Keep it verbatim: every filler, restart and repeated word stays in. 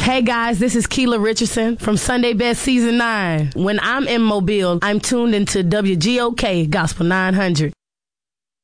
Hey guys, this is Keela Richardson from Sunday Best Season nine. When I'm in Mobile, I'm tuned into W G O K Gospel nine hundred.